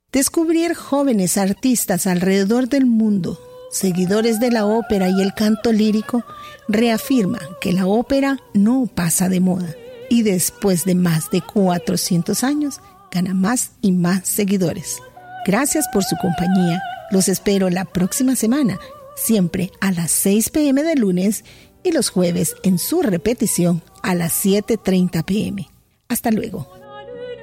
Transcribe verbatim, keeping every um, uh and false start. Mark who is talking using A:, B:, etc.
A: Descubrir jóvenes artistas alrededor del mundo, seguidores de la ópera y el canto lírico, reafirma que la ópera no pasa de moda y después de más de cuatrocientos años gana más y más seguidores. Gracias por su compañía. Los espero la próxima semana, siempre a las seis p.m. de lunes y los jueves en su repetición a las siete treinta p.m. Hasta luego.